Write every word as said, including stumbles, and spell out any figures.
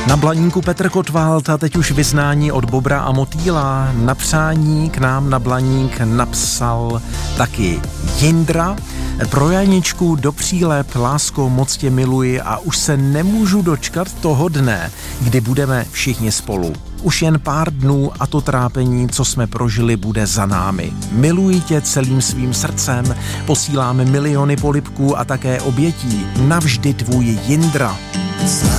Na Blaníku Petr Kotwald a teď už vyznání od Bobra a Motýla. Na přání k nám na Blaník napsal taky Jindra. Pro Janičku do přílep, lásko, moc tě miluji a už se nemůžu dočkat toho dne, kdy budeme všichni spolu. Už jen pár dnů a to trápení, co jsme prožili, bude za námi. Miluji tě celým svým srdcem, posíláme miliony polibků a také obětí. Navždy tvůj Jindra.